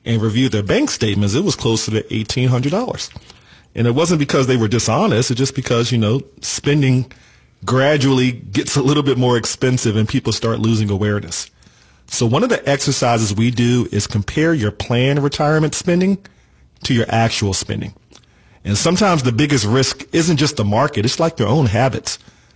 and reviewed their bank statements, it was closer to $1,800. And it wasn't because they were dishonest. It's just because, spending gradually gets a little bit more expensive and people start losing awareness. So one of the exercises we do is compare your planned retirement spending to your actual spending. And sometimes the biggest risk isn't just the market. It's like their own habits.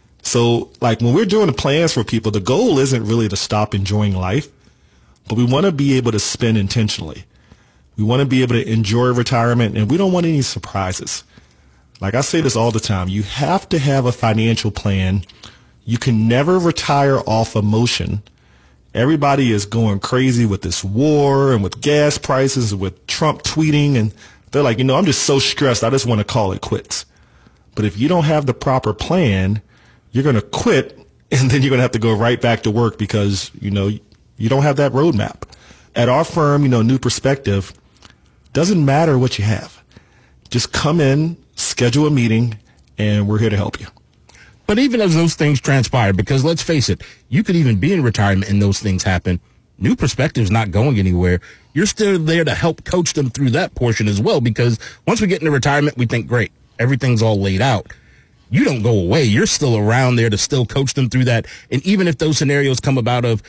So like when we're doing the plans for people, the goal isn't really to stop enjoying life, but we want to be able to spend intentionally. We want to be able to enjoy retirement, and we don't want any surprises. Like I say this all the time, you have to have a financial plan. You can never retire off emotion. Everybody is going crazy with this war and with gas prices, with Trump tweeting, and they're like, I'm just so stressed, I just want to call it quits. But if you don't have the proper plan, you're going to quit, and then you're going to have to go right back to work because, you don't have that roadmap. At our firm, New Perspective, doesn't matter what you have. Just come in, schedule a meeting, and we're here to help you. But even as those things transpire, because let's face it, you could even be in retirement and those things happen. New Perspective's not going anywhere. You're still there to help coach them through that portion as well, because once we get into retirement, we think, great, everything's all laid out. You don't go away. You're still around there to still coach them through that. And even if those scenarios come about of,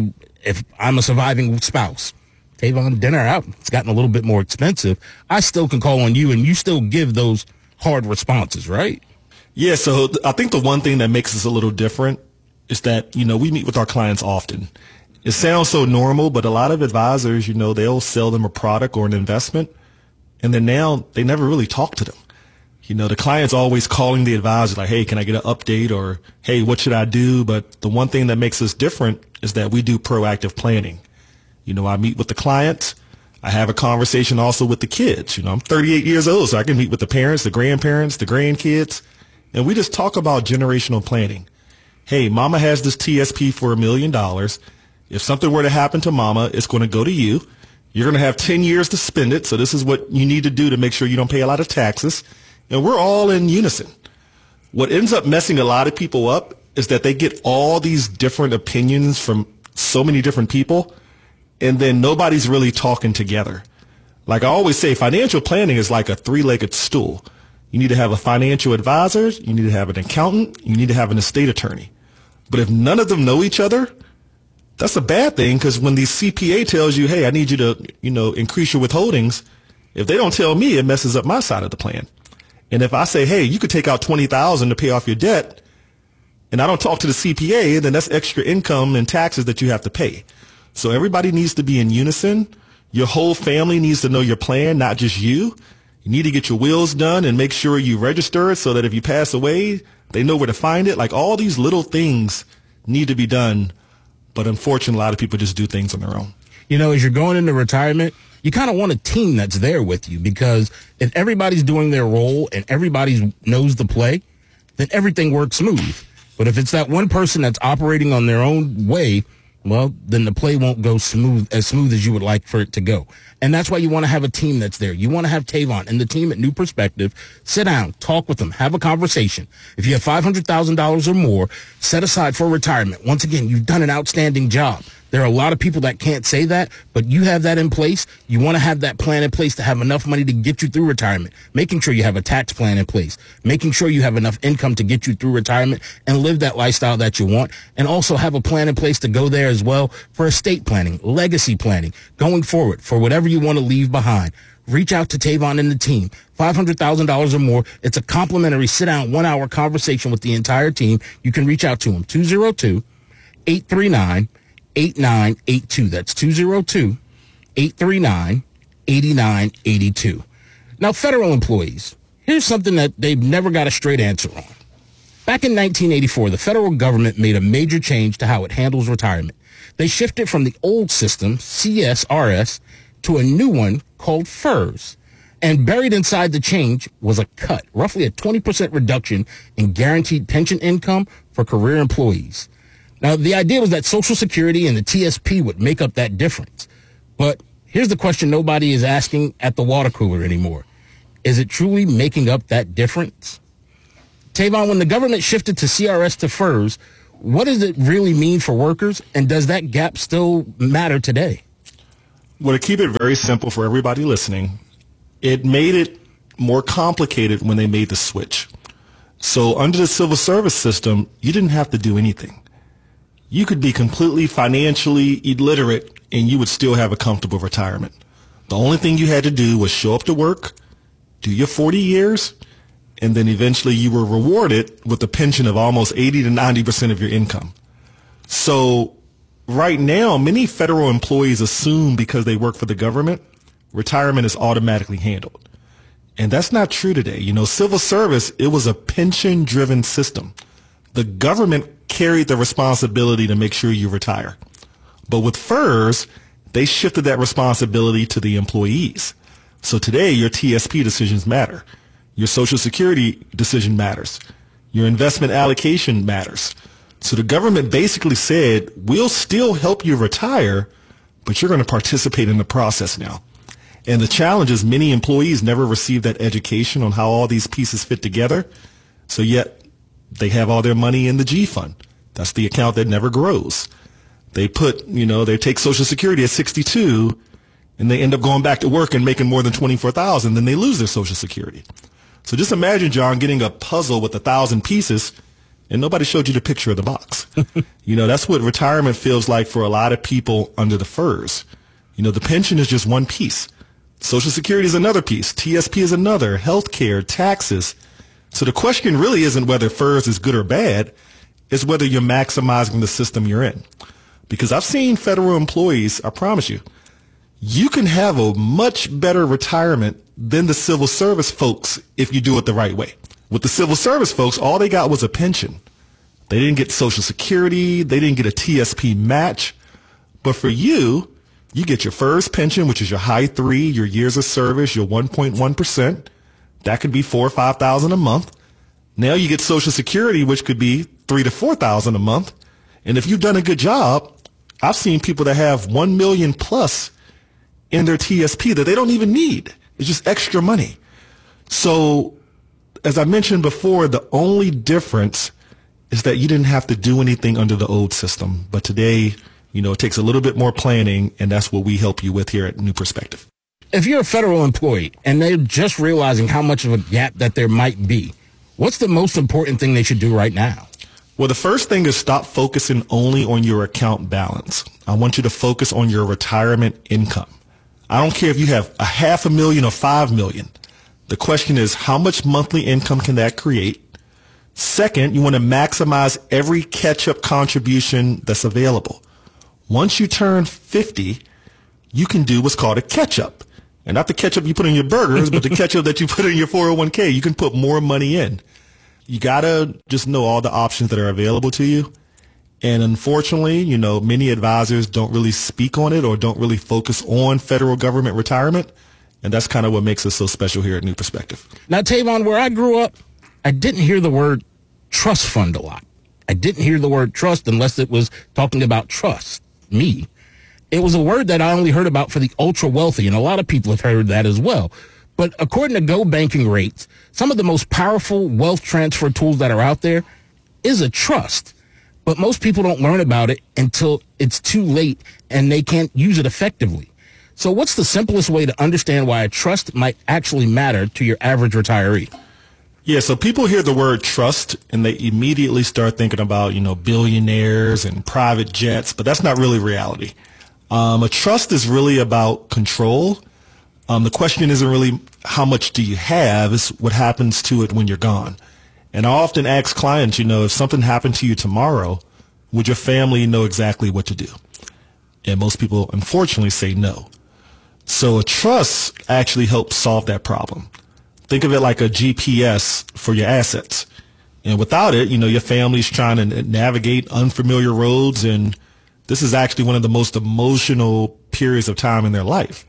if I'm a surviving spouse, Tavon, dinner out, it's gotten a little bit more expensive, I still can call on you and you still give those hard responses, right? Yeah, so I think the one thing that makes us a little different is that, we meet with our clients often. It sounds so normal, but a lot of advisors, they'll sell them a product or an investment, and then now they never really talk to them. The client's always calling the advisor like, hey, can I get an update? Or, hey, what should I do? But the one thing that makes us different is that we do proactive planning. I meet with the clients. I have a conversation also with the kids. I'm 38 years old, so I can meet with the parents, the grandparents, the grandkids, and we just talk about generational planning. Hey, mama has this TSP for $1 million. If something were to happen to mama, it's going to go to you. You're going to have 10 years to spend it, so this is what you need to do to make sure you don't pay a lot of taxes. And we're all in unison. What ends up messing a lot of people up is that they get all these different opinions from so many different people, and then nobody's really talking together. Like I always say, financial planning is like a three-legged stool. You need to have a financial advisor, you need to have an accountant, you need to have an estate attorney. But if none of them know each other, that's a bad thing, because when the CPA tells you, hey, I need you to, increase your withholdings, if they don't tell me, it messes up my side of the plan. And if I say, hey, you could take out $20,000 to pay off your debt, and I don't talk to the CPA, then that's extra income and taxes that you have to pay. So everybody needs to be in unison. Your whole family needs to know your plan, not just you. You need to get your wills done and make sure you register it so that if you pass away, they know where to find it. Like all these little things need to be done. But unfortunately, a lot of people just do things on their own. As you're going into retirement, you kind of want a team that's there with you, because if everybody's doing their role and everybody knows the play, then everything works smooth. But if it's that one person that's operating on their own way, well, then the play won't go smooth as you would like for it to go. And that's why you want to have a team that's there. You want to have Tavon and the team at New Perspective sit down, talk with them, have a conversation. If you have $500,000 or more set aside for retirement, once again, you've done an outstanding job. There are a lot of people that can't say that, but you have that in place. You want to have that plan in place to have enough money to get you through retirement, making sure you have a tax plan in place, making sure you have enough income to get you through retirement and live that lifestyle that you want, and also have a plan in place to go there as well for estate planning, legacy planning, going forward for whatever you want to leave behind. Reach out to Tavon and the team. $500,000 or more. It's a complimentary sit-down 1-hour conversation with the entire team. You can reach out to them, 202-839-8982. That's 202-839-8982. Now, federal employees, here's something that they've never got a straight answer on. Back in 1984, the federal government made a major change to how it handles retirement. They shifted from the old system, CSRS, to a new one called FERS. And buried inside the change was a cut, roughly a 20% reduction in guaranteed pension income for career employees. Now, the idea was that Social Security and the TSP would make up that difference. But here's the question nobody is asking at the water cooler anymore. Is it truly making up that difference? Tavon, when the government shifted to CRS to FERS, what does it really mean for workers? And does that gap still matter today? Well, to keep it very simple for everybody listening, it made it more complicated when they made the switch. So under the civil service system, you didn't have to do anything. You could be completely financially illiterate and you would still have a comfortable retirement. The only thing you had to do was show up to work, do your 40 years, and then eventually you were rewarded with a pension of almost 80 to 90% of your income. So right now, many federal employees assume because they work for the government, retirement is automatically handled. And that's not true today. You know, civil service, it was a pension-driven system. The government carried the responsibility to make sure you retire. But with FERS, they shifted that responsibility to the employees. So today, your TSP decisions matter. Your Social Security decision matters. Your investment allocation matters. So the government basically said, we'll still help you retire, but you're going to participate in the process now. And the challenge is many employees never receive that education on how all these pieces fit together. So yet they have all their money in the G fund. That's the account that never grows. They they take Social Security at 62 and they end up going back to work and making more than $24,000. Then they lose their Social Security. So just imagine, John, getting a puzzle with 1,000 pieces and nobody showed you the picture of the box. That's what retirement feels like for a lot of people under the FERS. The pension is just one piece. Social Security is another piece. TSP is another. Healthcare, taxes. So the question really isn't whether FERS is good or bad. It's whether you're maximizing the system you're in. Because I've seen federal employees, I promise you, you can have a much better retirement than the civil service folks if you do it the right way. With the civil service folks, all they got was a pension. They didn't get Social Security. They didn't get a TSP match. But for you, you get your FERS pension, which is your high 3, your years of service, your 1.1%. That could be $4,000 or $5,000 a month. Now you get Social Security, which could be $3,000 to $4,000 a month. And if you've done a good job, I've seen people that have $1 million plus in their TSP that they don't even need. It's just extra money. So as I mentioned before, the only difference is that you didn't have to do anything under the old system. But today, it takes a little bit more planning, and that's what we help you with here at New Perspective. If you're a federal employee and they're just realizing how much of a gap that there might be, what's the most important thing they should do right now? Well, the first thing is stop focusing only on your account balance. I want you to focus on your retirement income. I don't care if you have $500,000 or $5 million. The question is, how much monthly income can that create? Second, you want to maximize every catch-up contribution that's available. Once you turn 50, you can do what's called a catch-up. And not the ketchup you put in your burgers, but the ketchup that you put in your 401k. You can put more money in. You got to just know all the options that are available to you. And unfortunately, many advisors don't really speak on it or don't really focus on federal government retirement. And that's kind of what makes us so special here at New Perspective. Now, Tavon, where I grew up, I didn't hear the word trust fund a lot. I didn't hear the word trust unless it was talking about trust. Me. It was a word that I only heard about for the ultra wealthy, and a lot of people have heard that as well. But according to Go Banking Rates, some of the most powerful wealth transfer tools that are out there is a trust. But most people don't learn about it until it's too late and they can't use it effectively. So what's the simplest way to understand why a trust might actually matter to your average retiree? Yeah, so people hear the word trust and they immediately start thinking about, billionaires and private jets, but that's not really reality. A trust is really about control. The question isn't really how much do you have, it's what happens to it when you're gone. And I often ask clients, if something happened to you tomorrow, would your family know exactly what to do? And most people, unfortunately, say no. So a trust actually helps solve that problem. Think of it like a GPS for your assets. And without it, your family's trying to navigate unfamiliar roads, and this is actually one of the most emotional periods of time in their life.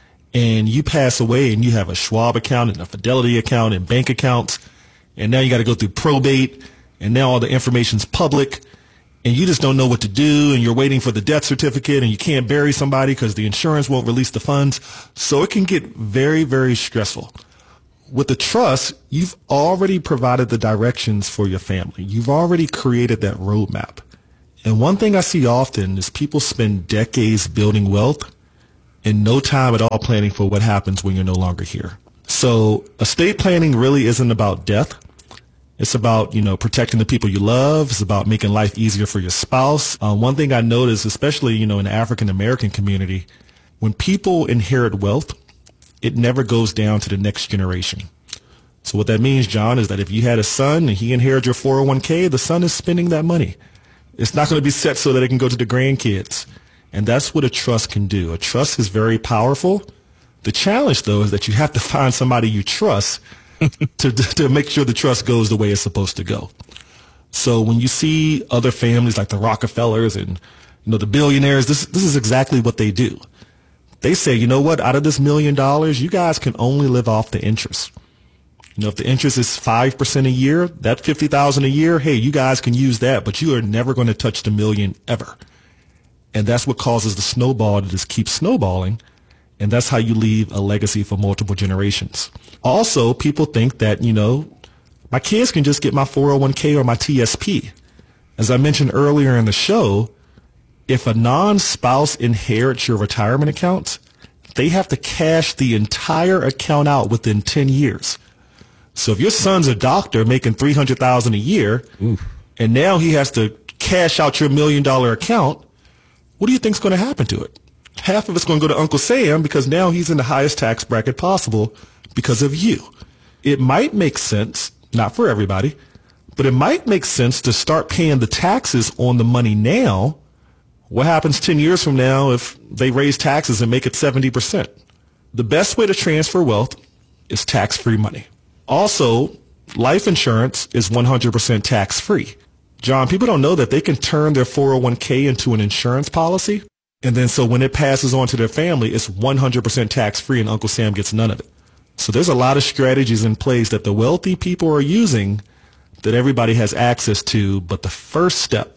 And you pass away and you have a Schwab account and a Fidelity account and bank accounts, and now you got to go through probate, and now all the information's public, and you just don't know what to do, and you're waiting for the death certificate, and you can't bury somebody because the insurance won't release the funds. So it can get very, very stressful. With the trust, you've already provided the directions for your family. You've already created that roadmap. And one thing I see often is people spend decades building wealth and no time at all planning for what happens when you're no longer here. So estate planning really isn't about death. It's about, protecting the people you love. It's about making life easier for your spouse. One thing I noticed, especially, in the African American community, when people inherit wealth, it never goes down to the next generation. So what that means, John, is that if you had a son and he inherited your 401k, the son is spending that money. It's not going to be set so that it can go to the grandkids. And that's what a trust can do. A trust is very powerful. The challenge, though, is that you have to find somebody you trust to make sure the trust goes the way it's supposed to go. So when you see other families like the Rockefellers and, the billionaires, this is exactly what they do. They say, you know what, out of this $1 million, you guys can only live off the interest. If the interest is 5% a year, that $50,000 a year, hey, you guys can use that, but you are never going to touch the $1 million ever. And that's what causes the snowball to just keep snowballing. And that's how you leave a legacy for multiple generations. Also, people think that, my kids can just get my 401k or my TSP. As I mentioned earlier in the show, if a non-spouse inherits your retirement account, they have to cash the entire account out within 10 years. So if your son's a doctor making $300,000 a year, and now he has to cash out your $1 million account, what do you think's going to happen to it? Half of it's going to go to Uncle Sam because now he's in the highest tax bracket possible because of you. It might make sense, not for everybody, but it might make sense to start paying the taxes on the money now. What happens 10 years from now if they raise taxes and make it 70%? The best way to transfer wealth is tax-free money. Also, life insurance is 100% tax-free. John, people don't know that they can turn their 401k into an insurance policy. And then so when it passes on to their family, it's 100% tax-free and Uncle Sam gets none of it. So there's a lot of strategies in place that the wealthy people are using that everybody has access to. But the first step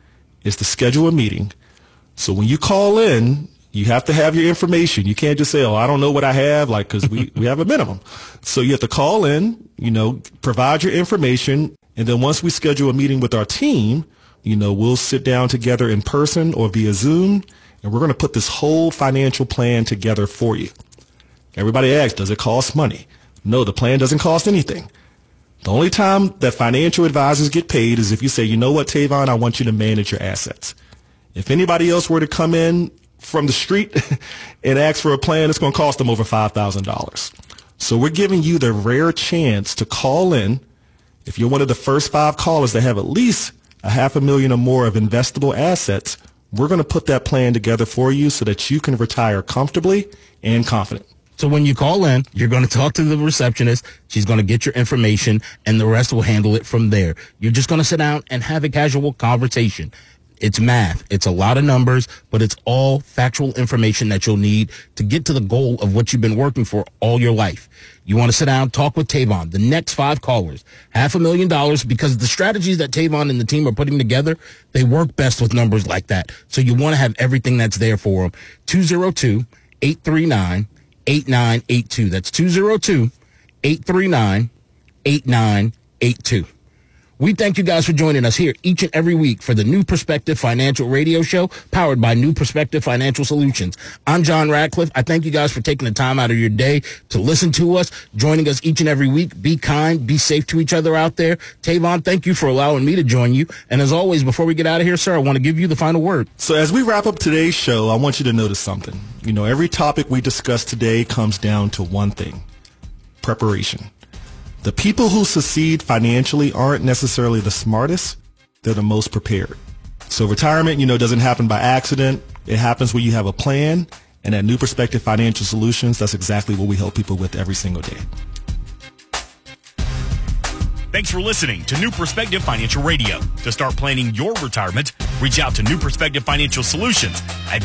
is to schedule a meeting. So when you call in, you have to have your information. You can't just say, I don't know what I have, because we have a minimum. So you have to call in, provide your information. And then once we schedule a meeting with our team, we'll sit down together in person or via Zoom, and we're going to put this whole financial plan together for you. Everybody asks, does it cost money? No, the plan doesn't cost anything. The only time that financial advisors get paid is if you say, you know what, Tavon, I want you to manage your assets. If anybody else were to come in from the street and ask for a plan, it's going to cost them over $5,000. So we're giving you the rare chance to call in. If you're one of the first 5 callers that have at least $500,000 or more of investable assets, we're going to put that plan together for you so that you can retire comfortably and confident. So when you call in, you're going to talk to the receptionist. She's going to get your information, and the rest will handle it from there. You're just going to sit down and have a casual conversation. It's math. It's a lot of numbers, but it's all factual information that you'll need to get to the goal of what you've been working for all your life. You want to sit down, talk with Tavon. The next 5 callers, $500,000, because the strategies that Tavon and the team are putting together, they work best with numbers like that. So you want to have everything that's there for them. 202-839-8982. That's 202-839-8982. We thank you guys for joining us here each and every week for the New Perspective Financial Radio Show, powered by New Perspective Financial Solutions. I'm John Radcliffe. I thank you guys for taking the time out of your day to listen to us, joining us each and every week. Be kind, be safe to each other out there. Tavon, thank you for allowing me to join you. And as always, before we get out of here, sir, I want to give you the final word. So as we wrap up today's show, I want you to notice something. Every topic we discuss today comes down to one thing: preparation. The people who succeed financially aren't necessarily the smartest. They're the most prepared. So retirement, doesn't happen by accident. It happens when you have a plan. And at New Perspective Financial Solutions, that's exactly what we help people with every single day. Thanks for listening to New Perspective Financial Radio. To start planning your retirement, reach out to New Perspective Financial Solutions at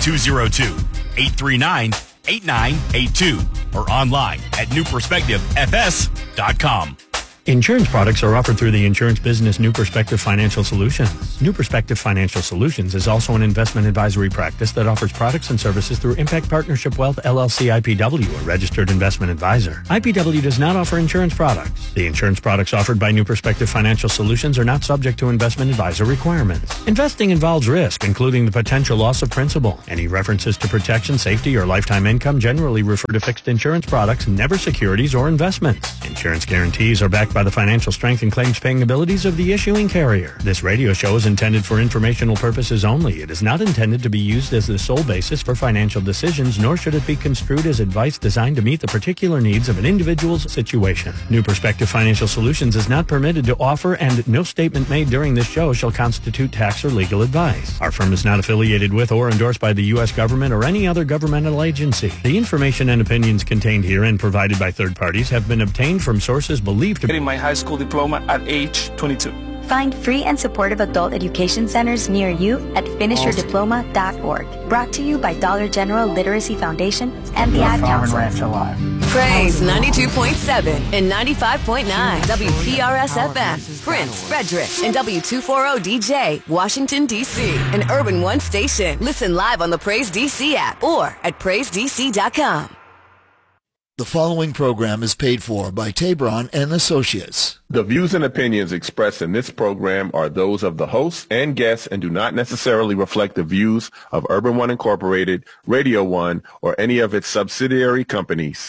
202-839-8982 or online at newperspectivefs.com. Insurance products are offered through the insurance business New Perspective Financial Solutions. New Perspective Financial Solutions is also an investment advisory practice that offers products and services through Impact Partnership Wealth LLC IPW, a registered investment advisor. IPW does not offer insurance products. The insurance products offered by New Perspective Financial Solutions are not subject to investment advisor requirements. Investing involves risk, including the potential loss of principal. Any references to protection, safety, or lifetime income generally refer to fixed insurance products, never securities or investments. Insurance guarantees are backed by the financial strength and claims-paying abilities of the issuing carrier. This radio show is intended for informational purposes only. It is not intended to be used as the sole basis for financial decisions, nor should it be construed as advice designed to meet the particular needs of an individual's situation. New Perspective Financial Solutions is not permitted to offer, and no statement made during this show shall constitute tax or legal advice. Our firm is not affiliated with or endorsed by the U.S. government or any other governmental agency. The information and opinions contained herein provided by third parties have been obtained from sources believed to be my high school diploma at age 22. Find free and supportive adult education centers near you at finishyourdiploma.org. Brought to you by Dollar General Literacy Foundation and the Ad Council. Praise 92.7 and 95.9 WPRS FM, Prince, Frederick, and W240DJ, Washington, D.C., an Urban One station. Listen live on the Praise DC app or at PraiseDC.com. The following program is paid for by Tabron and Associates. The views and opinions expressed in this program are those of the hosts and guests and do not necessarily reflect the views of Urban One Incorporated, Radio One, or any of its subsidiary companies.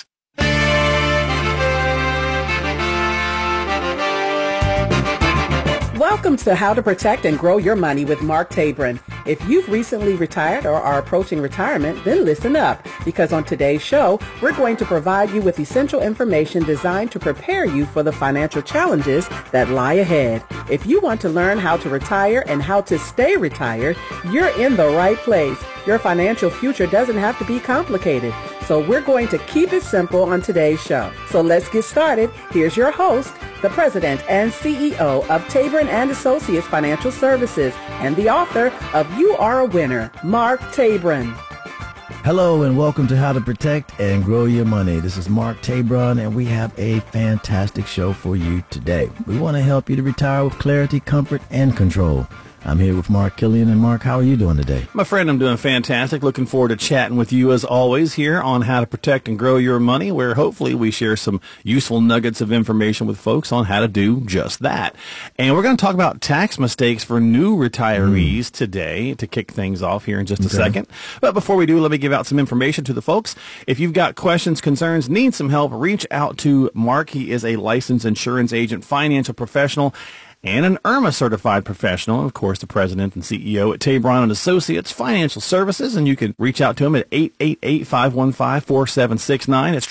Welcome to How to Protect and Grow Your Money with Mark Tabron. If you've recently retired or are approaching retirement, then listen up, because on today's show, we're going to provide you with essential information designed to prepare you for the financial challenges that lie ahead. If you want to learn how to retire and how to stay retired, you're in the right place. Your financial future doesn't have to be complicated. So we're going to keep it simple on today's show. So let's get started. Here's your host, the president and CEO of Tabron and Associates Financial Services and the author of You Are a Winner, Mark Tabron. Hello and welcome to How to Protect and Grow Your Money. This is Mark Tabron and we have a fantastic show for you today. We want to help you to retire with clarity, comfort, and control. I'm here with Mark Killian. And Mark, how are you doing today? My friend, I'm doing fantastic. Looking forward to chatting with you as always here on How to Protect and Grow Your Money, where hopefully we share some useful nuggets of information with folks on how to do just that. And we're going to talk about tax mistakes for new retirees today to kick things off here in just a second. But before we do, let me give out some information to the folks. If you've got questions, concerns, need some help, reach out to Mark. He is a licensed insurance agent, financial professional, and an IRMA certified professional, and of course the president and CEO at Tabron and Associates Financial Services, and you can reach out to him at 888-515-4769. It's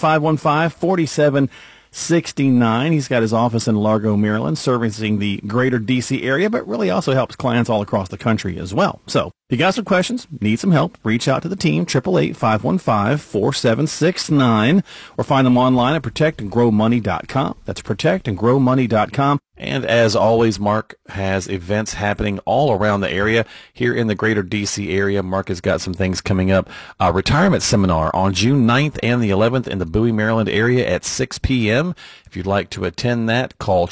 888-515-4769. He's got his office in Largo, Maryland, servicing the greater D.C. area, but really also helps clients all across the country as well. So if you got some questions, need some help, reach out to the team, 888-515-4769, or find them online at protectandgrowmoney.com. That's protectandgrowmoney.com. And as always, Mark has events happening all around the area. Here in the greater D.C. area, Mark has got some things coming up. A retirement seminar on June 9th and the 11th in the Bowie, Maryland area at 6 p.m. If you'd like to attend that, call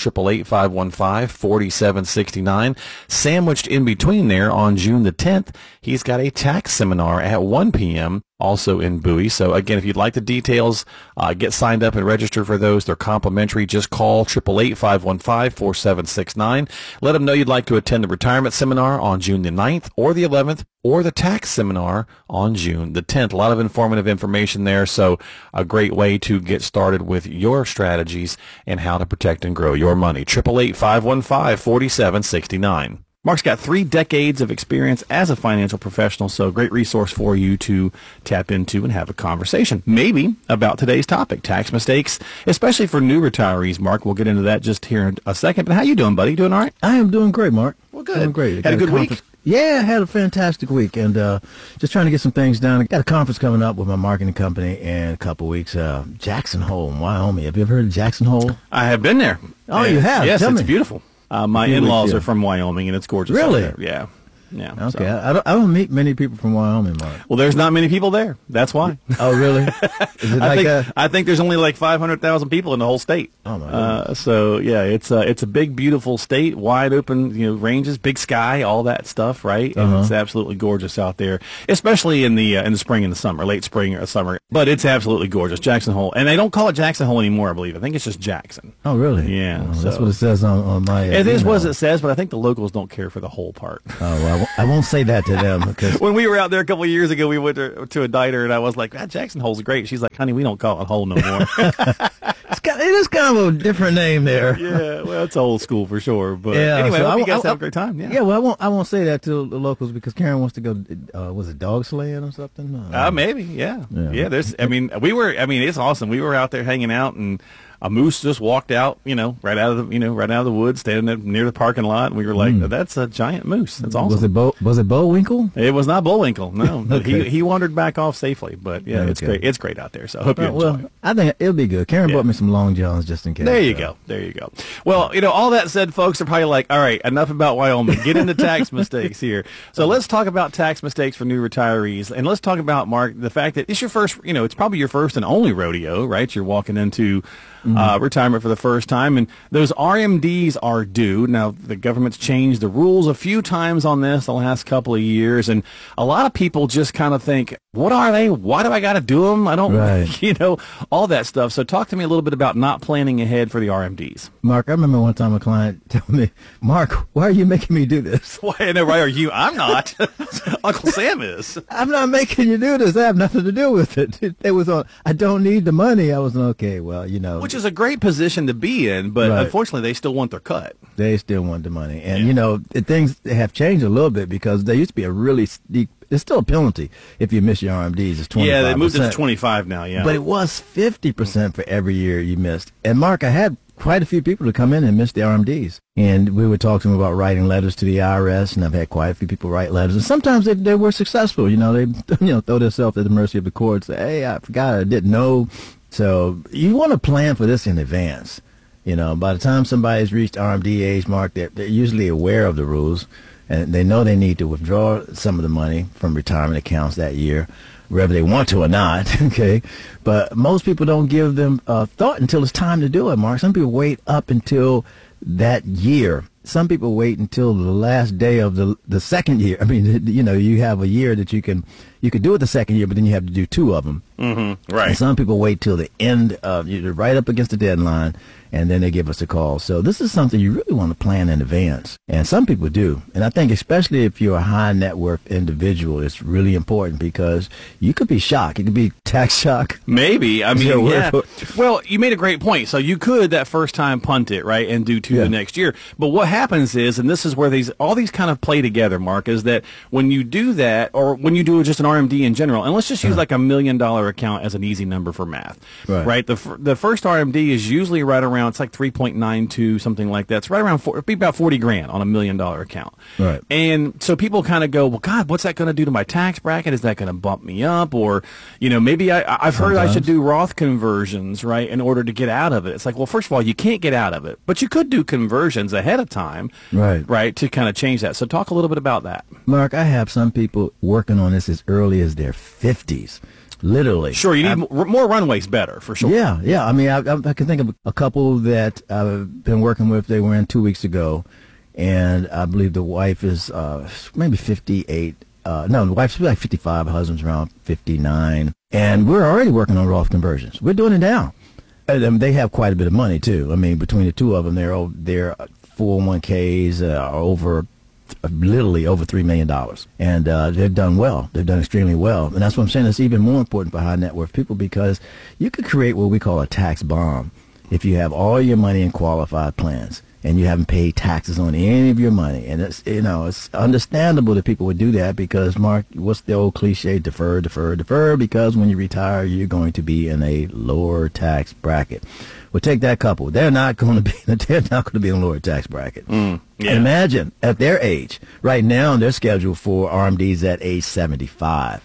888-515-4769. Sandwiched in between there on June the 10th, he's got a tax seminar at 1 p.m. also in Bowie. So again, if you'd like the details, get signed up and register for those. They're complimentary. Just call 888-515-4769. Let them know you'd like to attend the retirement seminar on June the 9th or the 11th, or the tax seminar on June the 10th. A lot of informative information there, so a great way to get started with your strategies and how to protect and grow your money. 888-515-4769. Mark's got 3 decades of experience as a financial professional, so great resource for you to tap into and have a conversation, maybe about today's topic, tax mistakes, especially for new retirees. Mark, we'll get into that just here in a second. But how you doing, buddy? Doing all right? I am doing great, Mark. Well, good. Doing great. Had a good week? Yeah, I had a fantastic week, and just trying to get some things done. I got a conference coming up with my marketing company in a couple of weeks. Jackson Hole, Wyoming. Have you ever heard of Jackson Hole? I have been there. Oh, you have? Yes, Tell it's me. beautiful. My in-laws are from Wyoming, and it's gorgeous. Really? Out there. Yeah. Yeah. Okay. So. I don't meet many people from Wyoming, Mark. Well, there's not many people there. That's why. Oh, really? Is it I think there's only like 500,000 people in the whole state. Oh, my goodness. So yeah, it's a big, beautiful state, wide open, ranges, big sky, all that stuff, right? And it's absolutely gorgeous out there, especially in the spring and the summer, late spring or summer. But it's absolutely gorgeous, Jackson Hole, and they don't call it Jackson Hole anymore. I believe. I think it's just Jackson. Oh, really? Yeah. Oh, that's what it says on my. It is what it says, but I think the locals don't care for the whole part. Oh, well, I won't say that to them because when we were out there a couple of years ago, we went to a diner, and I was like, Jackson Hole's great. She's like, honey, we don't call it Hole no more. it is kind of a different name there. Yeah, well, it's old school for sure. But yeah, anyway, so I hope you guys have a great time. Yeah. Well, I won't say that to the locals because Karen wants to go. Was it dog sleighing or something? Maybe. Yeah. There's. It's awesome. We were out there hanging out and. A moose just walked out, right out of the woods, standing near the parking lot, and we were like, "That's a giant moose. That's awesome." Was it Bullwinkle? It was not Bullwinkle. No, Okay. he wandered back off safely. But yeah, it's great. It's great out there. So I hope you enjoy it. I think it'll be good. Karen bought me some Long Johns just in case. There you go. Well, all that said, folks are probably like, "All right, enough about Wyoming. Get into tax mistakes here." So let's talk about tax mistakes for new retirees, and let's talk about, Mark, the fact that it's your first. It's probably your first and only rodeo, right? You're walking into. Retirement for the first time, and those RMDs are due. Now, the government's changed the rules a few times on this the last couple of years, and a lot of people just kind of think, what are they? Why do I got to do them? I don't, all that stuff. So talk to me a little bit about not planning ahead for the RMDs. Mark, I remember one time a client told me, Mark, why are you making me do this? Why, right, are you? I'm not. Uncle Sam is. I'm not making you do this. I have nothing to do with it. It was on, I don't need the money. I was okay, well, Which is a great position to be in, but unfortunately they still want their cut. They still want the money. And, things have changed a little bit because there used to be a really steep, there's still a penalty if you miss your RMDs. It's 25%. Yeah, they moved it to 25 now, yeah. But it was 50% for every year you missed. And, Mark, I had quite a few people to come in and miss the RMDs. And we were talking about writing letters to the IRS, and I've had quite a few people write letters. And sometimes they were successful. They throw themselves at the mercy of the court, say, hey, I forgot, I didn't know. So you want to plan for this in advance. By the time somebody's reached RMD age, Mark, they're usually aware of the rules, and they know they need to withdraw some of the money from retirement accounts that year, whether they want to or not, okay? But most people don't give them thought until it's time to do it, Mark. Some people wait up until that year. Some people wait until the last day of the second year. I mean, you have a year that you can do it the second year, but then you have to do two of them. Mm-hmm. Right. And some people wait till the end of, right up against the deadline, and then they give us a call. So this is something you really want to plan in advance. And some people do. And I think especially if you're a high net worth individual, it's really important because you could be shocked. It could be tax shock. Maybe. I mean, yeah. Well, you made a great point. So you could that first time punt it, right, and do two the next year. But what happens is, and this is where all these kind of play together, Mark, is that when you do that, or when you do just an RMD in general, and let's just use like $1 million account as an easy number for math, right? The first RMD is usually right around, it's like 3.92, something like that. It's right around it'd be about $40,000 on $1 million account. Right. And so people kind of go, well, God, what's that going to do to my tax bracket? Is that going to bump me up? Or, maybe I've heard I should do Roth conversions, right, in order to get out of it. It's like, well, first of all, you can't get out of it, but you could do conversions ahead of time, right, to kind of change that. So talk a little bit about that. Mark, I have some people working on this as early as their 50s. Literally. Sure, you need more runways better, for sure. Yeah. I mean, I can think of a couple that I've been working with. They were in 2 weeks ago, and I believe the wife is maybe 58. No, the wife's like 55, the husband's around 59. And we're already working on Roth conversions. We're doing it now. And they have quite a bit of money, too. I mean, between the two of them, their 401ks are over literally over $3 million. And they've done well. They've done extremely well. And that's what I'm saying. It's even more important for high net worth people because you could create what we call a tax bomb if you have all your money in qualified plans and you haven't paid taxes on any of your money. And it's, it's understandable that people would do that because, Mark, what's the old cliche? Defer, defer, defer, because when you retire, you're going to be in a lower tax bracket. Well, take that couple. They're not going to be in a lower tax bracket. Imagine at their age. Right now, they're scheduled for RMDs at age 75.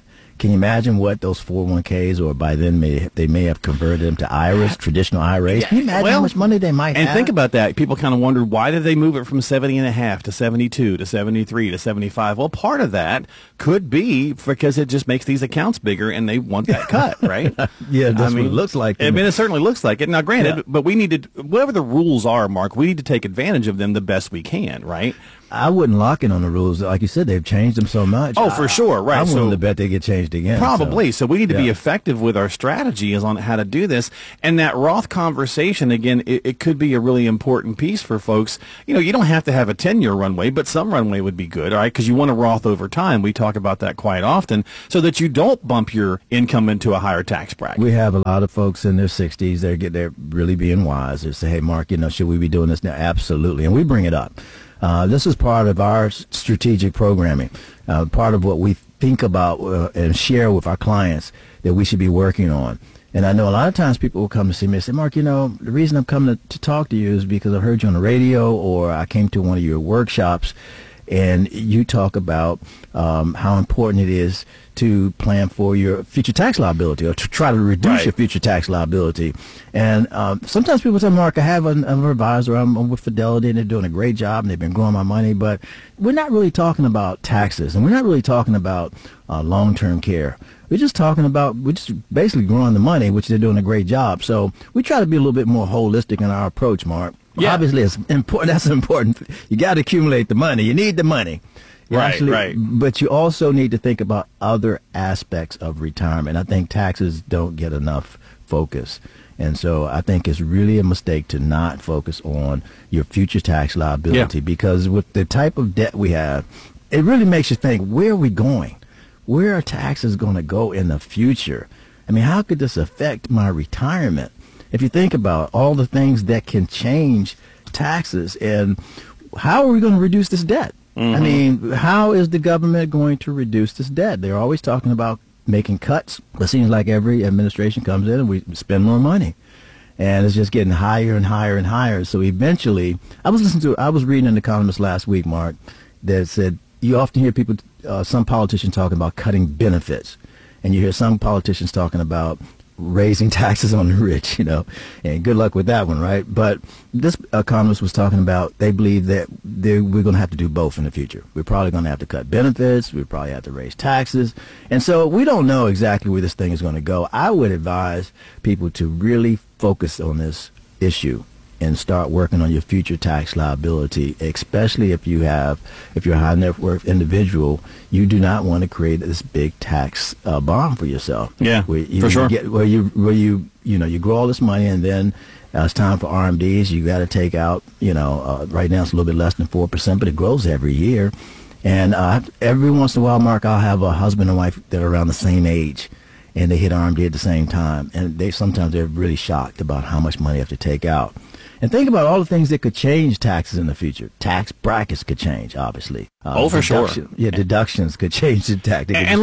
Can you imagine what those 401ks, or by then they may have converted them to IRAs, traditional IRAs? Can you imagine how much money they might have? And think about that. People kind of wonder, why did they move it from 70.5 to 72 to 73 to 75? Well, part of that could be because it just makes these accounts bigger and they want that cut, right? Yeah, that's what it looks like. I mean, it certainly looks like it. Now, granted, but we need to, whatever the rules are, Mark, we need to take advantage of them the best we can, right? I wouldn't lock in on the rules. Like you said, they've changed them so much. Oh, for sure, right. I'm willing to bet they get changed again. Probably. So we need to be effective with our strategies on how to do this. And that Roth conversation, again, it could be a really important piece for folks. You know, you don't have to have a 10-year runway, but some runway would be good, all right? Because you want to Roth over time. We talk about that quite often, so that you don't bump your income into a higher tax bracket. We have a lot of folks in their 60s. They're really being wise. They say, hey, Mark, should we be doing this now? Absolutely. And we bring it up. This is part of our strategic programming, part of what we think about and share with our clients that we should be working on. And I know a lot of times people will come to see me and say, Mark, the reason I'm coming to talk to you is because I heard you on the radio, or I came to one of your workshops and you talk about how important it is to plan for your future tax liability, or to try to reduce your future tax liability. And sometimes people say, Mark, I have an advisor, I'm with Fidelity, and they're doing a great job, and they've been growing my money, but we're not really talking about taxes, and we're not really talking about long-term care. We're just basically growing the money, which they're doing a great job. So we try to be a little bit more holistic in our approach, Mark. Yeah. Obviously, it's important. That's important. You got to accumulate the money. You need the money. Right. But you also need to think about other aspects of retirement. I think taxes don't get enough focus. And so I think it's really a mistake to not focus on your future tax liability, because with the type of debt we have, it really makes you think, where are we going? Where are taxes going to go in the future? I mean, how could this affect my retirement? If you think about all the things that can change taxes, and how are we going to reduce this debt? I mean, how is the government going to reduce this debt? They're always talking about making cuts. It seems like every administration comes in and we spend more money. And it's just getting higher and higher and higher. So eventually, I was reading an Economist last week, Mark, that said you often hear people, some politicians talking about cutting benefits. And you hear some politicians talking about raising taxes on the rich, and good luck with that one, right? But this economist was talking about, they believe that we're going to have to do both in the future. We're probably going to have to cut benefits. We probably have to raise taxes. And so we don't know exactly where this thing is going to go. I would advise people to really focus on this issue and start working on your future tax liability, especially if you're a high net worth individual. You do not want to create this big tax bomb for yourself. Yeah, for sure. Where you grow all this money, and then it's time for RMDs. You got to take out, right now it's a little bit less than 4%, but it grows every year. And every once in a while, Mark, I'll have a husband and wife that are around the same age, and they hit RMD at the same time, and they're really shocked about how much money they have to take out. And think about all the things that could change taxes in the future. Tax brackets could change, obviously. For sure. Yeah, deductions could change the tax. And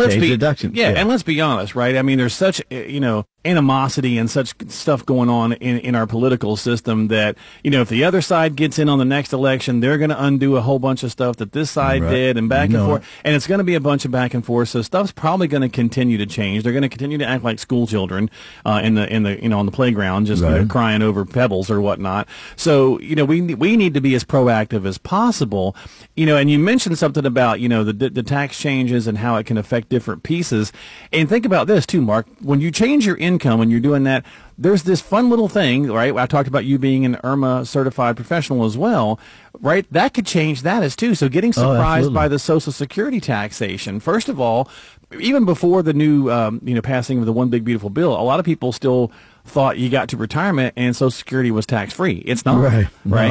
let's be honest, right? I mean, there's such, animosity and such stuff going on in our political system that, if the other side gets in on the next election, they're going to undo a whole bunch of stuff that this side did, and back and forth. And it's going to be a bunch of back and forth. So stuff's probably going to continue to change. They're going to continue to act like school children on the playground, just crying over pebbles or whatnot. So, we need to be as proactive as possible. And you mentioned something about, the tax changes and how it can affect different pieces. And think about this too, Mark. When you change your income, when you're doing that, there's this fun little thing, right? I talked about you being an IRMA certified professional as well, right? That could change that as too. So getting surprised by the Social Security taxation. First of all, even before the new, passing of the One Big Beautiful Bill, a lot of people still thought you got to retirement and Social Security was tax free. It's not, right?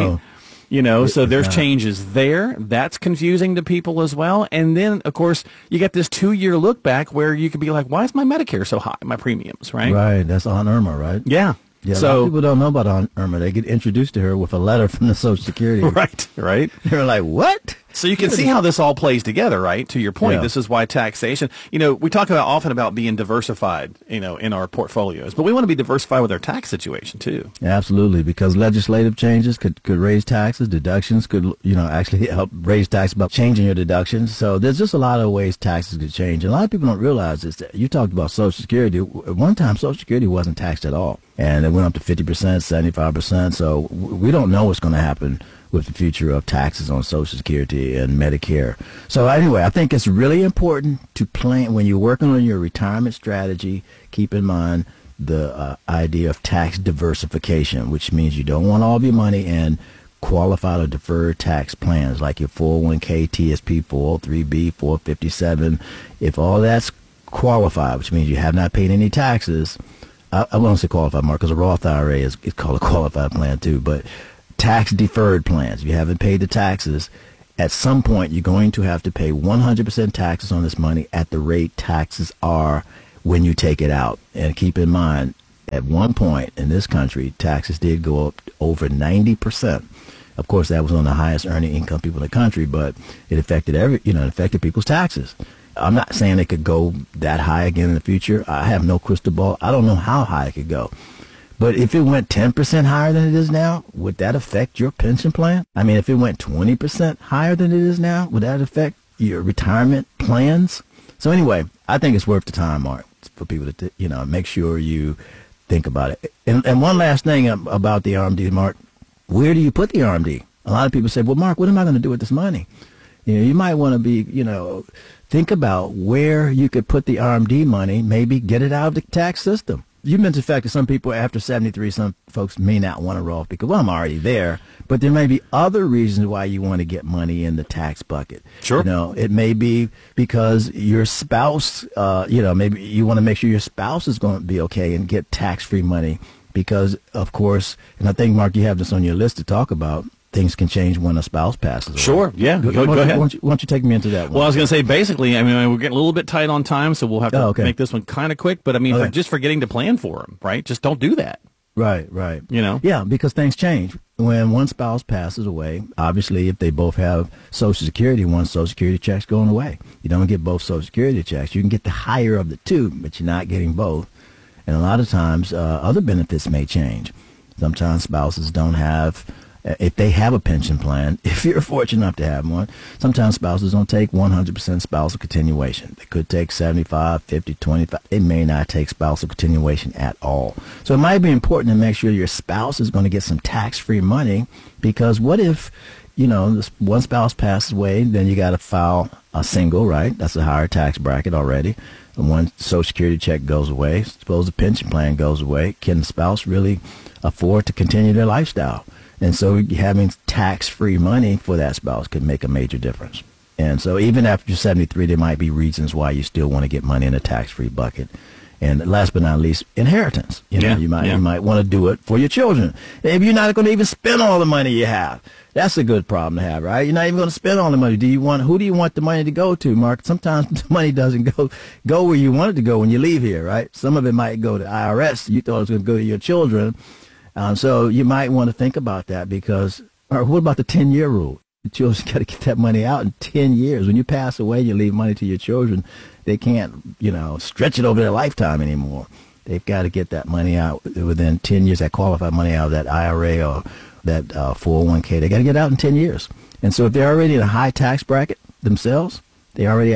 No. So there's changes there. That's confusing to people as well. And then, of course, you get this 2-year look back where you could be like, why is my Medicare so high, my premiums, right? Right. That's on IRMA, right? Yeah. Yeah, a lot of people don't know about Irma. They get introduced to her with a letter from the Social Security. Right. They're like, what? So you can see how this all plays together, right? To your point, This is why taxation, we talk often about being diversified, in our portfolios, but we want to be diversified with our tax situation too. Yeah, absolutely, because legislative changes could raise taxes, deductions could, actually help raise taxes by changing your deductions. So there's just a lot of ways taxes could change. And a lot of people don't realize this. You talked about Social Security. At one time, Social Security wasn't taxed at all. And it went up to 50%, 75%. So we don't know what's going to happen with the future of taxes on Social Security and Medicare. So anyway, I think it's really important to plan when you're working on your retirement strategy. Keep in mind the idea of tax diversification, which means you don't want all of your money in qualified or deferred tax plans like your 401k, TSP, 403b, 457. If all that's qualified, which means you have not paid any taxes, I won't say qualified, Mark, because a Roth IRA is called a qualified plan too, but tax deferred plans. If you haven't paid the taxes, at some point you're going to have to pay 100% taxes on this money at the rate taxes are when you take it out. And keep in mind, at one point in this country, taxes did go up over 90%. Of course, that was on the highest earning income people in the country, but it affected it affected people's taxes. I'm not saying it could go that high again in the future. I have no crystal ball. I don't know how high it could go. But if it went 10% higher than it is now, would that affect your pension plan? I mean, if it went 20% higher than it is now, would that affect your retirement plans? So anyway, I think it's worth the time, Mark, for people to, make sure you think about it. And one last thing about the RMD, Mark, where do you put the RMD? A lot of people say, well, Mark, what am I going to do with this money? You might want to be, think about where you could put the RMD money, maybe get it out of the tax system. You mentioned the fact that some people after 73, some folks may not want to Roth because, well, I'm already there. But there may be other reasons why you want to get money in the tax bucket. Sure. It may be because your spouse, maybe you want to make sure your spouse is going to be okay and get tax-free money because, of course, and I think, Mark, you have this on your list to talk about, things can change when a spouse passes away. Sure, yeah. Go ahead. Why don't you take me into that one? Well, I was going to say, basically, we're getting a little bit tight on time, so we'll have to make this one kind of quick. But, just forgetting to plan for them, right? Just don't do that. Right. Yeah, because things change. When one spouse passes away, obviously, if they both have Social Security, one Social Security check's going away. You don't get both Social Security checks. You can get the higher of the two, but you're not getting both. And a lot of times, other benefits may change. Sometimes spouses don't have... If they have a pension plan, if you're fortunate enough to have one, sometimes spouses don't take 100% spousal continuation. They could take 75, 50, 25. They may not take spousal continuation at all. So it might be important to make sure your spouse is going to get some tax-free money because what if, this one spouse passes away, then you got to file a single, right? That's a higher tax bracket already. And one Social Security check goes away. Suppose the pension plan goes away. Can the spouse really afford to continue their lifestyle? And so having tax-free money for that spouse could make a major difference. And so even after you're 73, there might be reasons why you still want to get money in a tax-free bucket. And last but not least, inheritance. You might want to do it for your children. Maybe you're not going to even spend all the money you have. That's a good problem to have, right? You're not even going to spend all the money. Who do you want the money to go to, Mark? Sometimes the money doesn't go where you want it to go when you leave here, right? Some of it might go to IRS. You thought it was going to go to your children. So you might want to think about that because, or what about the 10-year rule? The children got to get that money out in 10 years. When you pass away, you leave money to your children. They can't, stretch it over their lifetime anymore. They've got to get that money out within 10 years, that qualified money out of that IRA or that 401k. They got to get out in 10 years. And so if they're already in a high tax bracket themselves, they already,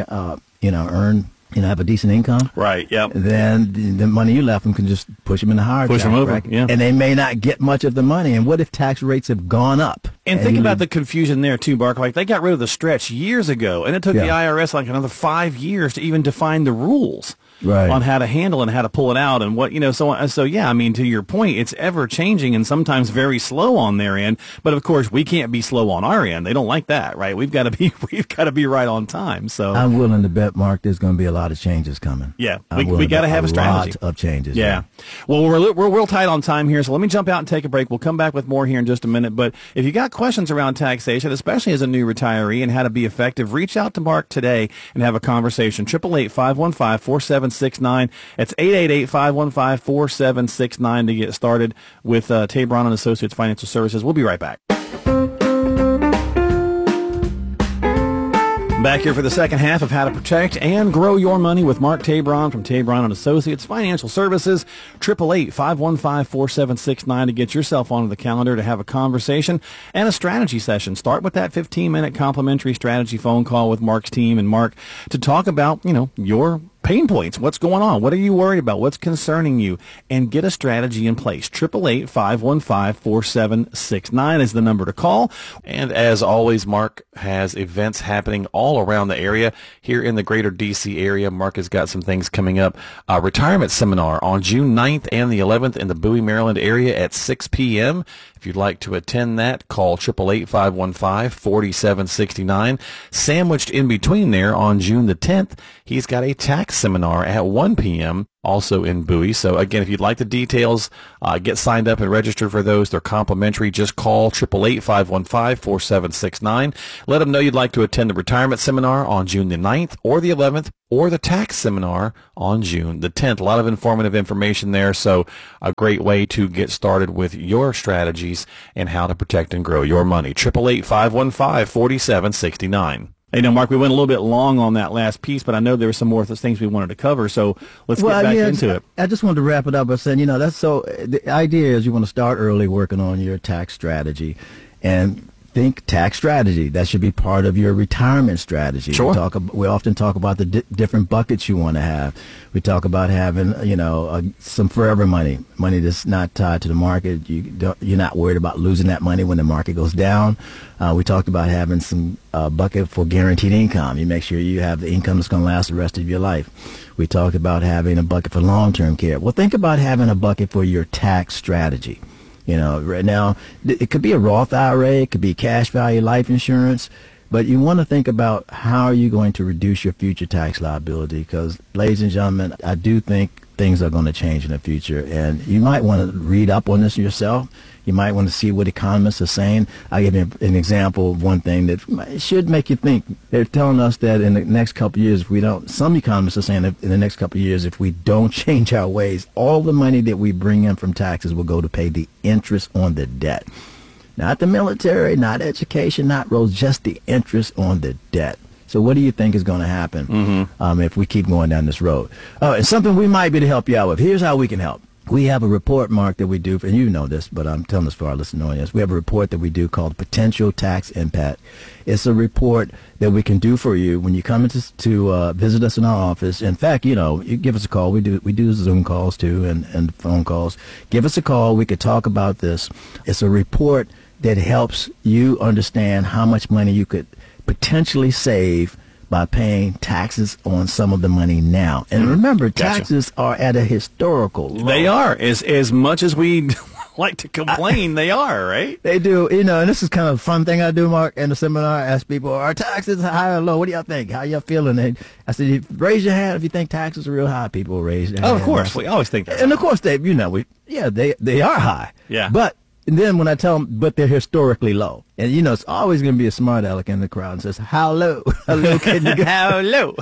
earn, have a decent income. Right, yep. Then the money you left them can just push them in the higher tax bracket. Yeah. And they may not get much of the money. And what if tax rates have gone up? And think about the confusion there, too, Mark. Like, they got rid of the stretch years ago, and it took the IRS like another 5 years to even define the rules. Right. On how to handle and how to pull it out and what, so yeah, to your point, it's ever changing and sometimes very slow on their end. But of course, we can't be slow on our end. They don't like that, right? We've got to be right on time. So I'm willing to bet, Mark, there's going to be a lot of changes coming. Yeah. We got to have a strategy. A lot of changes. Yeah. Well, we're real tight on time here. So let me jump out and take a break. We'll come back with more here in just a minute. But if you got questions around taxation, especially as a new retiree, and how to be effective, reach out to Mark today and have a conversation. 888-515-4769. It's 888-515-4769 to get started with Tabron and Associates Financial Services. We'll be right back. Back here for the second half of How to Protect and Grow Your Money with Mark Tabron from Tabron and Associates Financial Services. 888-515-4769 to get yourself onto the calendar to have a conversation and a strategy session. Start with that 15-minute complimentary strategy phone call with Mark's team and Mark to talk about, your pain points. What's going on? What are you worried about? What's concerning you? And get a strategy in place. 888-515-4769 is the number to call. And as always, Mark has events happening all around the area. Here in the greater D.C. area, Mark has got some things coming up. A retirement seminar on June 9th and the 11th in the Bowie, Maryland area at 6 p.m. If you'd like to attend that, call 888-515-4769. Sandwiched in between there on June the 10th, he's got a tax seminar at 1 p.m. also in Bowie. So again, if you'd like the details, get signed up and registered for those. They're complimentary. Just call 888-515-4769. Let them know you'd like to attend the retirement seminar on June the 9th or the 11th or the tax seminar on June the 10th. A lot of informative information there. So a great way to get started with your strategies and how to protect and grow your money. 888-515-4769. Hey, Mark, we went a little bit long on that last piece, but I know there were some more things we wanted to cover, so let's get back into it. I just wanted to wrap it up by saying, the idea is you want to start early working on your tax strategy and think tax strategy. That should be part of your retirement strategy. Sure. We often talk about the different buckets you want to have. We talk about having, some forever money that's not tied to the market. You're not worried about losing that money when the market goes down. We talked about having some bucket for guaranteed income. You make sure you have the income that's going to last the rest of your life. We talked about having a bucket for long-term care. Well, think about having a bucket for your tax strategy. Right now, it could be a Roth IRA, it could be cash value life insurance, but you want to think about how are you going to reduce your future tax liability, because, ladies and gentlemen, I do think things are going to change in the future, and you might want to read up on this yourself. You might want to see what economists are saying. I'll give you an example of one thing that should make you think. They're telling us that in the next couple of years, some economists are saying that in the next couple of years, if we don't change our ways, all the money that we bring in from taxes will go to pay the interest on the debt. Not the military, not education, not roads, just the interest on the debt. So what do you think is going to happen if we keep going down this road? And something we might be to help you out with. Here's how we can help. We have a report, Mark, that we do, and you know this, but I'm telling this for our listening audience. We have a report that we do called Potential Tax Impact. It's a report that we can do for you when you come to visit us in our office. In fact, you give us a call. We do Zoom calls too and phone calls. Give us a call. We could talk about this. It's a report that helps you understand how much money you could potentially save by paying taxes on some of the money now. And remember, taxes are at a historical low. They are. As much as we like to complain, they are, right? They do. And this is kind of a fun thing I do, Mark, in the seminar. I ask people, are taxes high or low? What do y'all think? How y'all feeling? I said, raise your hand if you think taxes are real high. People will raise their hand. Oh, of course. We always think that. And, of course, they are high. Yeah. But then when I tell them, but they're historically low. And, it's always going to be a smart aleck in the crowd and says, how low? How low can you go? How low?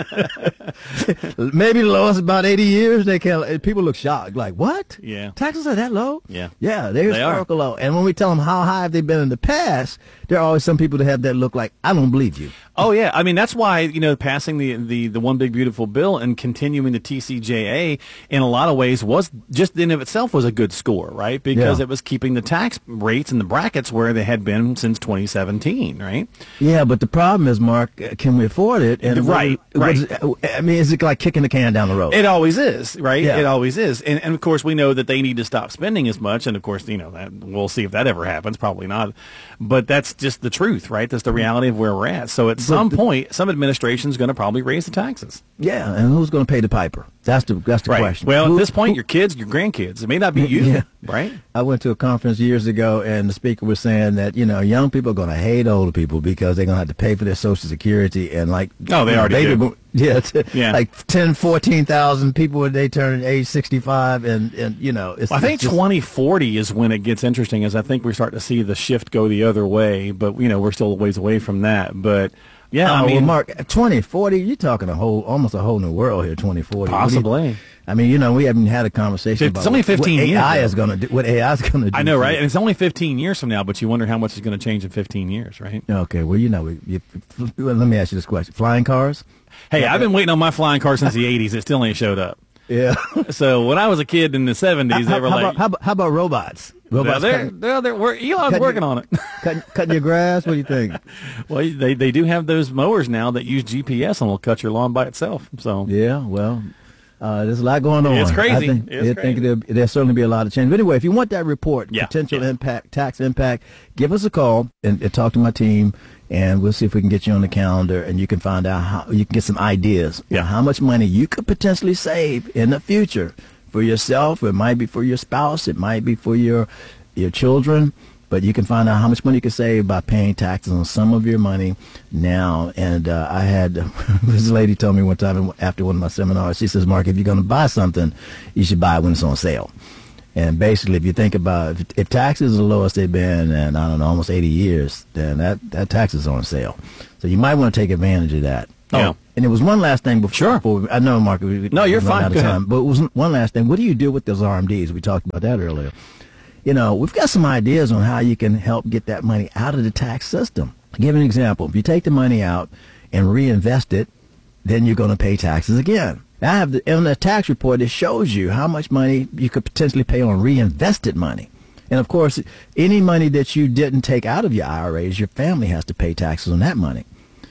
Maybe the lowest about 80 years. People look shocked. Like, what? Yeah. Taxes are that low? Yeah. Yeah, they're historical low. And when we tell them how high have they been in the past, there are always some people that have that look like, I don't believe you. Oh, yeah. I mean, that's why, passing the One Big Beautiful Bill and continuing the TCJA in a lot of ways was just in of itself was a good score, right? Because it was keeping the tax rates and the brackets where they had been since 2017, right? Yeah, but the problem is, Mark, can we afford it? And right. Is it like kicking the can down the road? It always is, right? Yeah. It always is. And of course, we know that they need to stop spending as much. And of course, that we'll see if that ever happens. Probably not. But that's just the truth, right? That's the reality of where we're at. So at some point, some administration is going to probably raise the taxes. Yeah, and who's going to pay the piper? That's the question. Well, at this point, your kids, your grandkids. It may not be you. Yeah. Right. I went to a conference years ago, and the speaker was saying that, young people are going to hate older people because they're going to have to pay for their Social Security. And like, they already do. Yeah, like 10, 14,000 people when they turn age 65. And it's, I think 2040 is when it gets interesting, as I think we start to see the shift go the other way. But, we're still a ways away from that. But, yeah, I mean, well, Mark, 2040, you're talking almost a whole new world here, 2040. Possibly. We haven't had a conversation about only 15 what years, AI is going to do. What AI is going to do. I know, right? And it's only 15 years from now, but you wonder how much is going to change in 15 years, right? Okay, well, let me ask you this question. Flying cars? Hey, I've been waiting on my flying car since the 80s. It still ain't showed up. Yeah. So when I was a kid in the 70s, they were how about robots? Robots? Elon's working on it. Cutting your grass? What do you think? Well, they do have those mowers now that use GPS and will cut your lawn by itself. So yeah, well, there's a lot going on. It's crazy. I think there'll certainly be a lot of change. But anyway, if you want that report, potential impact, tax impact, give us a call and talk to my team, and we'll see if we can get you on the calendar, and you can find out how you can get some ideas. How much money you could potentially save in the future for yourself. It might be for your spouse. It might be for your children. But you can find out how much money you can save by paying taxes on some of your money now. And I had this lady told me one time after one of my seminars, she says, Mark, if you're going to buy something, you should buy it when it's on sale. And basically, if you think about if taxes are the lowest they've been in, I don't know, almost 80 years, then that tax is on sale. So you might want to take advantage of that. Yeah. Oh, and there was one last thing before I know, Mark. No, you're fine. Go ahead. But it was one last thing. What do you do with those RMDs? We talked about that earlier. We've got some ideas on how you can help get that money out of the tax system. I'll give you an example. If you take the money out and reinvest it, then you're going to pay taxes again. Now, I have in the tax report, it shows you how much money you could potentially pay on reinvested money. And, of course, any money that you didn't take out of your IRAs, your family has to pay taxes on that money.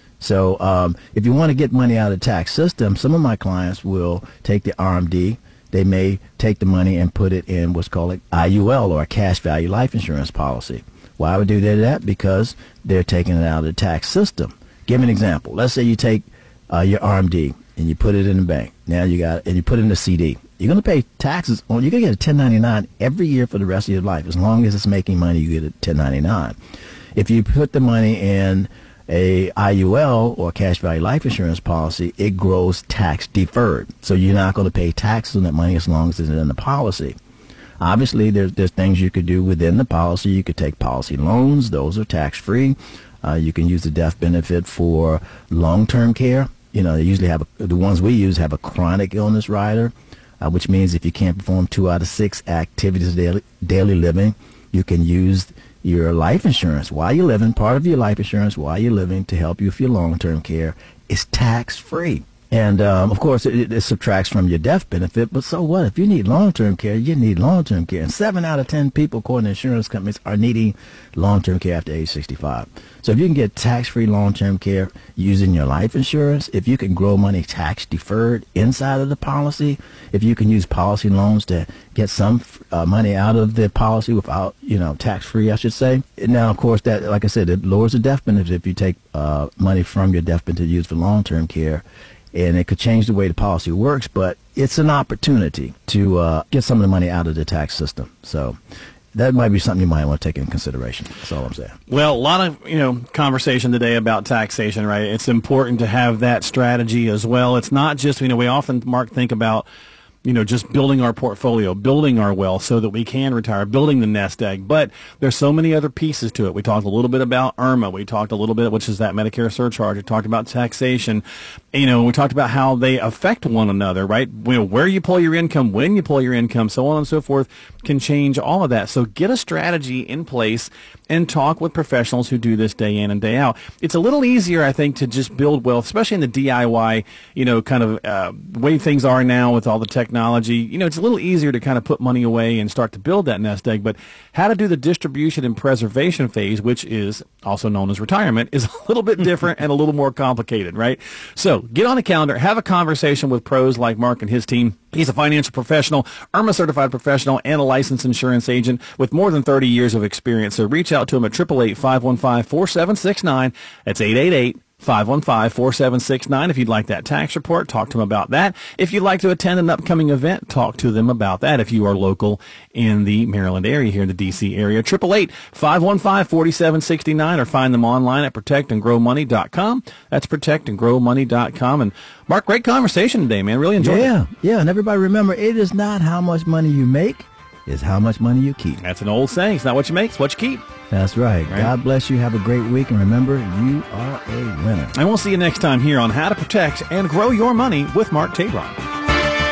So if you want to get money out of the tax system, some of my clients will take the RMD. They may take the money and put it in what's called an IUL, or a cash value life insurance policy. Why would they do that? Because they're taking it out of the tax system. Give me an example. Let's say you take your RMD and you put it in the bank. Now you put it in a CD. You're going to pay taxes on. You're going to get a 1099 every year for the rest of your life. As long as it's making money, you get a 1099. If you put the money in a IUL, or cash value life insurance policy, it grows tax deferred. So you're not going to pay taxes on that money as long as it's in the policy. Obviously, there's things you could do within the policy. You could take policy loans. Those are tax-free. You can use the death benefit for long-term care. They usually the ones we use have a chronic illness rider, which means if you can't perform 2 out of 6 activities of daily living, you can use your life insurance while you're living, part of your life insurance while you're living, to help you with your long-term care. Is tax-free. And, of course, it subtracts from your death benefit, but so what? If you need long-term care, you need long-term care. And 7 out of 10 people, according to insurance companies, are needing long-term care after age 65. So if you can get tax-free long-term care using your life insurance, if you can grow money tax-deferred inside of the policy, if you can use policy loans to get some money out of the policy without, tax-free, I should say. Now, of course, that, like I said, it lowers the death benefit if you take money from your death benefit used for long-term care. And it could change the way the policy works, but it's an opportunity to get some of the money out of the tax system. So that might be something you might want to take into consideration. That's all I'm saying. Well, a lot of conversation today about taxation, right? It's important to have that strategy as well. It's not just we often, Mark, think about just building our portfolio, building our wealth so that we can retire, building the nest egg. But there's so many other pieces to it. We talked a little bit about IRMA. We talked a little bit, which is that Medicare surcharge. We talked about taxation. We talked about how they affect one another, right? Where you pull your income, when you pull your income, so on and so forth, can change all of that. So get a strategy in place and talk with professionals who do this day in and day out. It's a little easier, I think, to just build wealth, especially in the DIY, kind of way things are now with all the technology. It's a little easier to kind of put money away and start to build that nest egg. But how to do the distribution and preservation phase, which is also known as retirement, is a little bit different and a little more complicated, right? So get on the calendar, have a conversation with pros like Mark and his team. He's a financial professional, IRMA certified professional, and a licensed insurance agent with more than 30 years of experience. So reach out to him at 888-515-4769. That's 515-4769. If you'd like that tax report, talk to them about that. If you'd like to attend an upcoming event, talk to them about that. If you are local in the Maryland area, here in the D.C. area, 888-515-4769, or find them online at protectandgrowmoney.com. That's protectandgrowmoney.com. And Mark, great conversation today, man. Really enjoyed it. Yeah, and everybody remember, it is not how much money you make, it's how much money you keep. That's an old saying. It's not what you make, it's what you keep. That's right. God bless you. Have a great week. And remember, you are a winner. And we'll see you next time here on How to Protect and Grow Your Money with Mark Tabron.